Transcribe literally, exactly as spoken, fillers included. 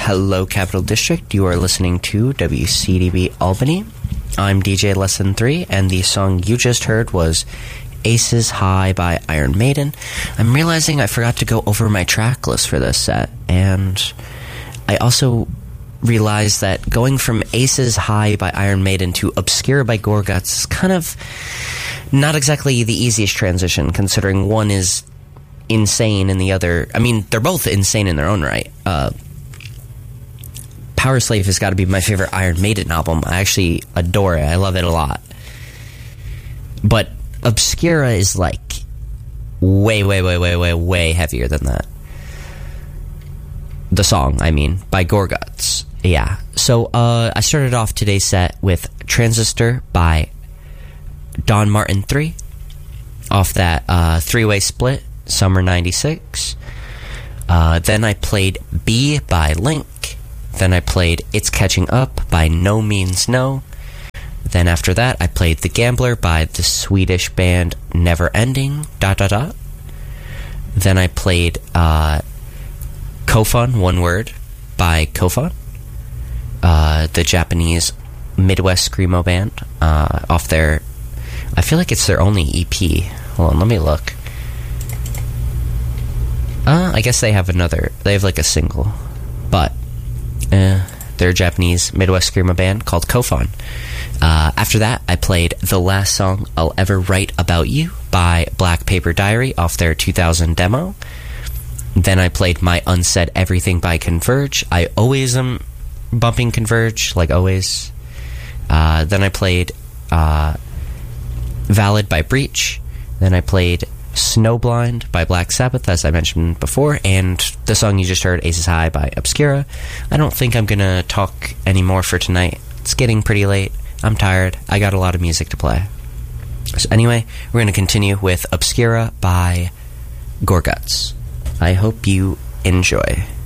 Hello, Capital District. You are listening to W C D B Albany. I'm D J Lesson three, and the song you just heard was Aces High by Iron Maiden. I'm realizing I forgot to go over my track list for this set, and I also realized that going from Aces High by Iron Maiden to Obscura by Gorguts is kind of not exactly the easiest transition, considering one is insane and the other... I mean, they're both insane in their own right. Uh, Power Slave has got to be my favorite Iron Maiden album. I actually adore it. I love it a lot. But Obscura is like way, way, way, way, way, way heavier than that. The song, I mean, by Gorguts. Yeah. So uh, I started off today's set with Transistor by Don Martin three off that uh, three-way split, Summer ninety-six. Uh, then I played B by Link. Then I played It's Catching Up by No Means No. Then after that, I played The Gambler by the Swedish band Never Ending, dot, dot, dot. Then I played uh, Kofun, one word, by Kofun, uh, the Japanese Midwest Screamo band, uh, off their... I feel like it's their only E P. Hold on, let me look. Uh, I guess they have another... They have like a single. But... Uh, they're a Japanese Midwest Screamo band called Kofun. Uh, after that, I played The Last Song I'll Ever Write About You by Black Paper Diary off their two thousand demo. Then I played My Unsaid Everything by Converge. I always am bumping Converge, like always. Uh, then I played uh, Valid by Breach. Then I played Snowblind by Black Sabbath, as I mentioned before, and the song you just heard, Aces High by Obscura. I don't think I'm gonna talk anymore for tonight. It's getting pretty late. I'm tired. I got a lot of music to play. So anyway, we're gonna continue with Obscura by Gorguts. I hope you enjoy.